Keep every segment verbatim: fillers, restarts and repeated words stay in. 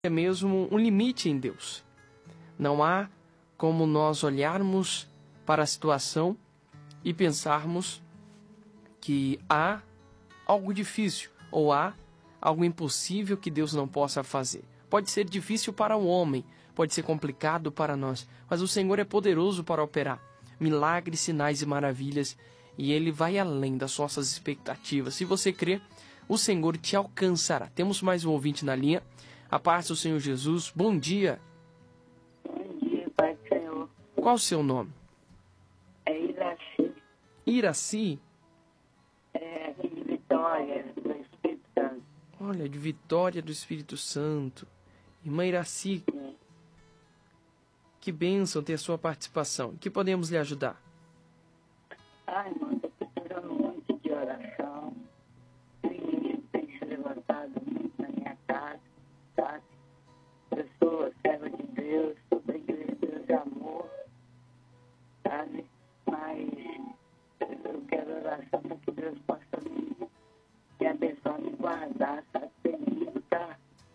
é mesmo um limite em Deus. Não há como nós olharmos para a situação e pensarmos que há algo difícil ou há algo impossível que Deus não possa fazer. Pode ser difícil para o homem, pode ser complicado para nós, mas o Senhor é poderoso para operar milagres, sinais e maravilhas, e Ele vai além das nossas expectativas. Se você crer, o Senhor te alcançará. Temos mais um ouvinte na linha. A paz do Senhor Jesus. Bom dia. Bom dia, Pai do Senhor. Qual o seu nome? É Iraci. Iraci? É aqui de Vitória, do Espírito Santo. Olha, de Vitória do Espírito Santo. Irmã Iraci, Sim. que bênção ter a sua participação. Que podemos lhe ajudar? Ai, irmão, estou precisando muito de oração. O inimigo tem se levantado muito na minha casa, sabe? Eu sou serva de Deus, sou da igreja de Deus de amor, sabe? Mas eu quero oração para que Deus possa me, me abençoar, me guardar, sabe? O inimigo tá...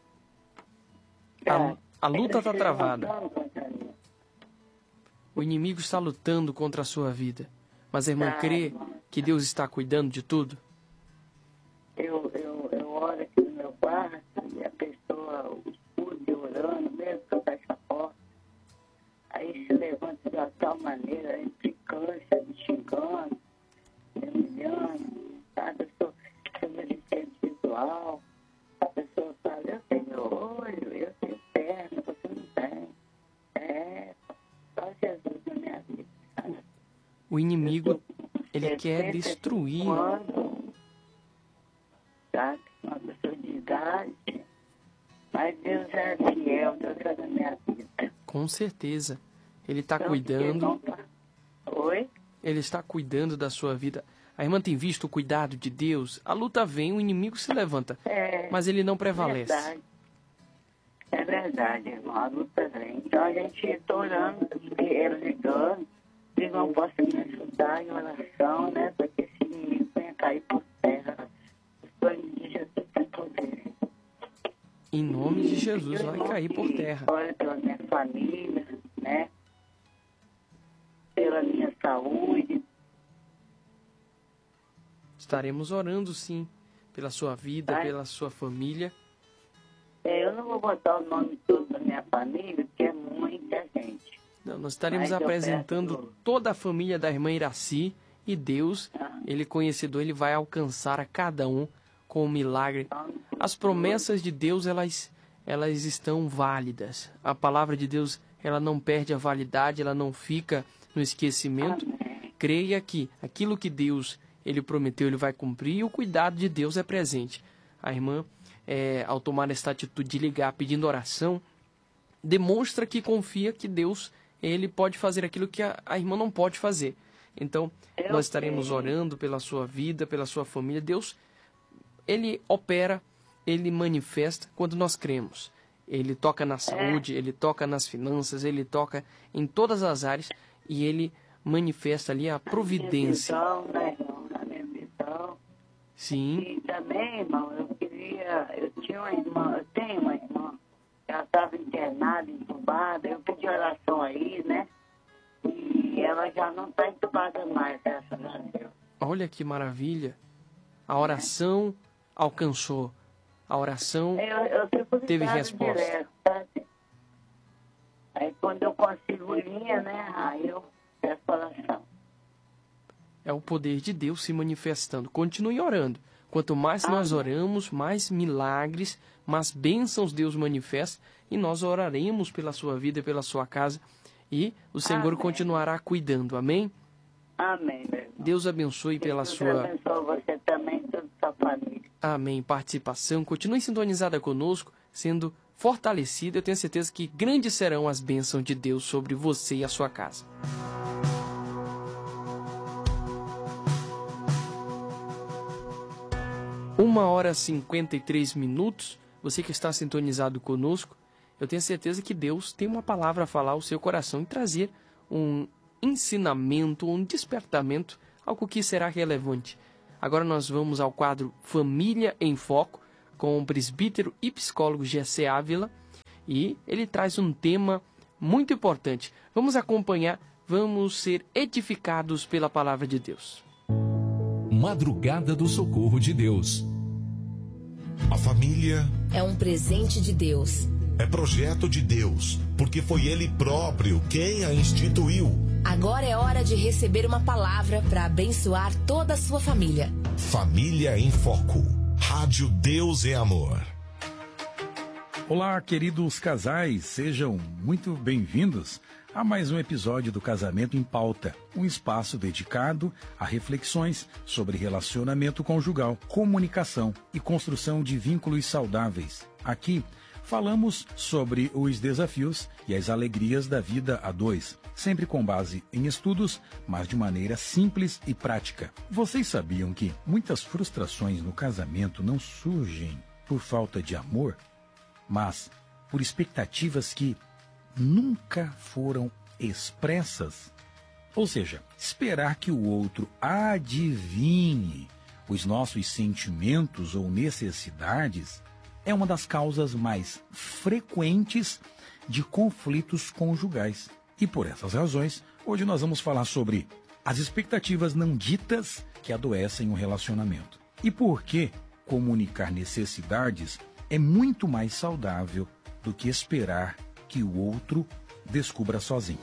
A, a luta está se travada. levantando contra mim. O inimigo está lutando contra a sua vida. Mas a irmã Tá, crê irmão. que Deus está cuidando de tudo? Eu, eu, eu oro aqui no meu quarto e a pessoa escuta eu orando, mesmo que eu feche a porta. Aí se levanta de uma tal maneira, implicância, me xingando, me humilhando, sabe? Eu sou, sou deficiente visual. A pessoa fala, eu tenho olho, eu tenho perna, você não tem. É, só Jesus na minha vida, sabe? O inimigo, ele Eu quer sou destruir. quando, sabe? Uma pessoa de idade. Mas Deus é fiel, Deus é da minha vida. Com certeza. Ele está Então, cuidando. porque não- Oi? Ele está cuidando da sua vida. A irmã tem visto o cuidado de Deus. A luta vem, o inimigo se levanta. É, Mas ele não prevalece. verdade. É verdade, irmão. A luta vem. Então a gente está orando, ele ligando. Ele não possa me ajudar em oração, né? Para que esse inimigo venha cair por terra. O sangue de Jesus tem poder. Em nome de Jesus, vai cair por terra. Olha pela minha família, né? Pela minha saúde. Estaremos orando, sim, pela sua vida, Vai. pela sua família. É, eu não vou botar o nome todo da minha família, porque é muita gente. Não, nós estaremos Mas eu apresentando peço- toda a família da irmã Iraci. E Deus, Ah. Ele conhecedor, Ele vai alcançar a cada um com um milagre. As promessas de Deus, elas, elas estão válidas. A palavra de Deus, ela não perde a validade, ela não fica no esquecimento. Amém. Creia que aquilo que Deus Ele prometeu, Ele vai cumprir, e o cuidado de Deus é presente. A irmã, é, ao tomar esta atitude de ligar pedindo oração, demonstra que confia que Deus Ele pode fazer aquilo que a, a irmã não pode fazer. Então, Eu nós estaremos creio. orando pela sua vida, pela sua família. Deus, Ele opera, Ele manifesta quando nós cremos. Ele toca na saúde, Ele toca nas finanças, Ele toca em todas as áreas e Ele manifesta ali a providência. A minha visão, né, irmão? A minha visão. Sim, E também, irmão, eu queria... Eu tinha uma irmã, eu tenho uma irmã. Ela estava internada, entubada. Eu pedi oração aí, né? E ela já não está entubada mais, graças a Deus. olha que maravilha. A oração alcançou. A oração Eu, eu fico Teve ligado resposta. direto, sabe? Aí quando eu consigo linha, né? Aí eu peço oração. é o poder de Deus se manifestando. Continue orando. Quanto mais nós oramos, mais milagres, mais bênçãos Deus manifesta. E nós oraremos pela sua vida e pela sua casa. E o Senhor Amém. continuará cuidando. Amém? Amém, meu irmão. Deus abençoe pela Deus sua... abençoe você também e toda a sua família. Amém. Participação. Continue sintonizada conosco, sendo fortalecida. Eu tenho certeza que grandes serão as bênçãos de Deus sobre você e a sua casa. Uma hora e cinquenta e três minutos. Você que está sintonizado conosco, eu tenho certeza que Deus tem uma palavra a falar ao seu coração e trazer um ensinamento, um despertamento, algo que será relevante. Agora nós vamos ao quadro Família em Foco, com o presbítero e psicólogo G C Ávila. E ele traz um tema muito importante. Vamos acompanhar, vamos ser edificados pela palavra de Deus. Madrugada do Socorro de Deus. A família é um presente de Deus. É projeto de Deus, porque foi Ele próprio quem a instituiu. Agora é hora de receber uma palavra para abençoar toda a sua família. Família em Foco. Rádio Deus é Amor. Olá, queridos casais, sejam muito bem-vindos a mais um episódio do Casamento em Pauta, um espaço dedicado a reflexões sobre relacionamento conjugal, comunicação e construção de vínculos saudáveis. Aqui falamos sobre os desafios e as alegrias da vida a dois, sempre com base em estudos, mas de maneira simples e prática. Vocês sabiam que muitas frustrações no casamento não surgem por falta de amor, mas por expectativas que nunca foram expressas? Ou seja, esperar que o outro adivinhe os nossos sentimentos ou necessidades é uma das causas mais frequentes de conflitos conjugais. E por essas razões, hoje nós vamos falar sobre as expectativas não ditas que adoecem o relacionamento. E por que comunicar necessidades é muito mais saudável do que esperar que o outro descubra sozinho.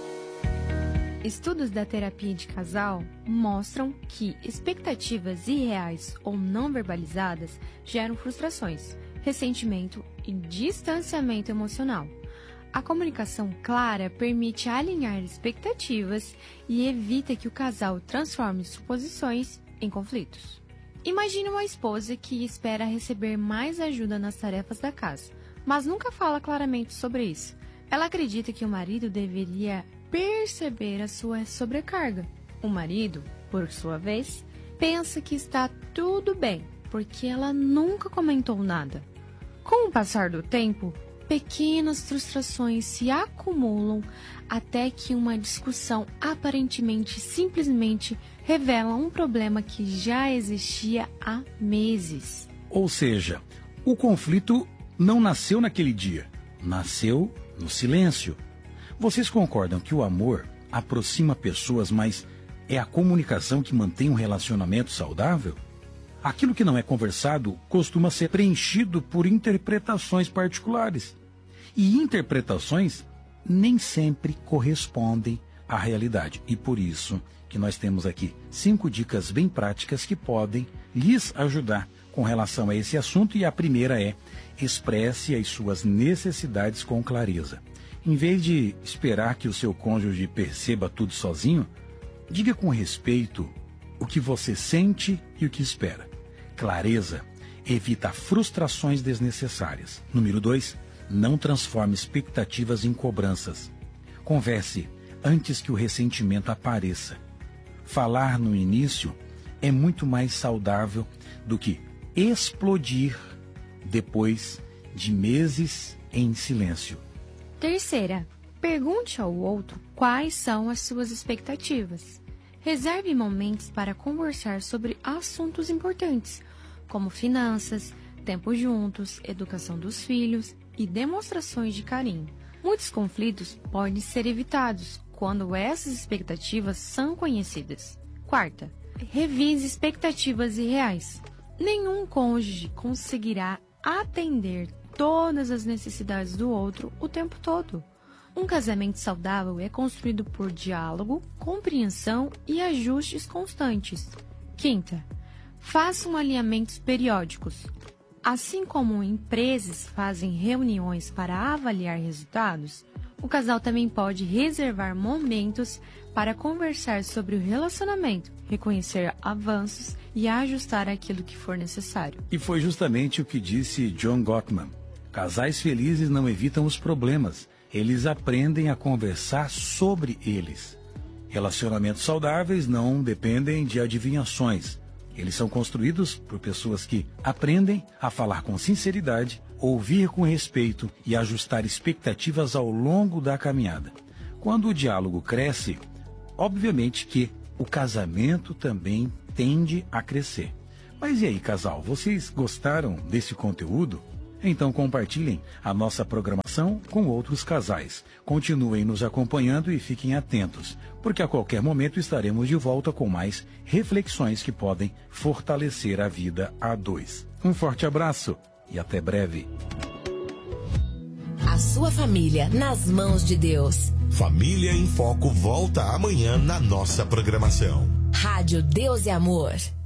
Estudos da terapia de casal mostram que expectativas irreais ou não verbalizadas geram frustrações, ressentimento e distanciamento emocional. A comunicação clara permite alinhar expectativas e evita que o casal transforme suposições em conflitos. Imagine uma esposa que espera receber mais ajuda nas tarefas da casa, mas nunca fala claramente sobre isso. Ela acredita que o marido deveria perceber a sua sobrecarga. O marido, por sua vez, pensa que está tudo bem, porque ela nunca comentou nada. Com o passar do tempo, pequenas frustrações se acumulam até que uma discussão aparentemente simplesmente revela um problema que já existia há meses. Ou seja, o conflito não nasceu naquele dia, nasceu no silêncio. Vocês concordam que o amor aproxima pessoas, mas é a comunicação que mantém um relacionamento saudável? Aquilo que não é conversado costuma ser preenchido por interpretações particulares. E interpretações nem sempre correspondem à realidade. E por isso que nós temos aqui cinco dicas bem práticas que podem lhes ajudar com relação a esse assunto. E a primeira é: expresse as suas necessidades com clareza. Em vez de esperar que o seu cônjuge perceba tudo sozinho, diga com respeito o que você sente e o que espera. Clareza evita frustrações desnecessárias. Número dois, não transforme expectativas em cobranças. Converse antes que o ressentimento apareça. Falar no início é muito mais saudável do que explodir depois de meses em silêncio. Terceira, pergunte ao outro quais são as suas expectativas. Reserve momentos para conversar sobre assuntos importantes, como finanças, tempo juntos, educação dos filhos e demonstrações de carinho. Muitos conflitos podem ser evitados quando essas expectativas são conhecidas. Quarta, revise expectativas irreais. Nenhum cônjuge conseguirá atender todas as necessidades do outro o tempo todo. Um casamento saudável é construído por diálogo, compreensão e ajustes constantes. Quinta, façam alinhamentos periódicos. Assim como empresas fazem reuniões para avaliar resultados, o casal também pode reservar momentos para conversar sobre o relacionamento, reconhecer avanços e ajustar aquilo que for necessário. E foi justamente o que disse John Gottman: casais felizes não evitam os problemas, eles aprendem a conversar sobre eles. Relacionamentos saudáveis não dependem de adivinhações. Eles são construídos por pessoas que aprendem a falar com sinceridade, ouvir com respeito e ajustar expectativas ao longo da caminhada. Quando o diálogo cresce, obviamente que o casamento também tende a crescer. Mas e aí, casal, vocês gostaram desse conteúdo? Então compartilhem a nossa programação com outros casais. Continuem nos acompanhando e fiquem atentos, porque a qualquer momento estaremos de volta com mais reflexões que podem fortalecer a vida a dois. Um forte abraço e até breve. A sua família nas mãos de Deus. Família em Foco volta amanhã na nossa programação. Rádio Deus e Amor.